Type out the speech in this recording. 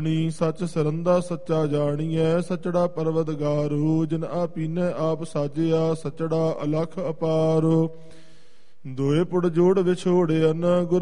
ਸੱਚ ਸਰੰਦਾ ਸੱਚਾ ਜਾਣੀਐ, ਸਚੜਾ ਪਰਵਤਗਾਰੂ। ਜਿਨ ਆਪੀਨੈ ਆਪ ਸਾਜਿਆ, ਸਚੜਾ ਅਲਖ ਅਪਾਰ। ਦੋਏ ਪੁੜ ਜੋੜ ਵਿਛੋੜਿਅਨ, ਗੁਰ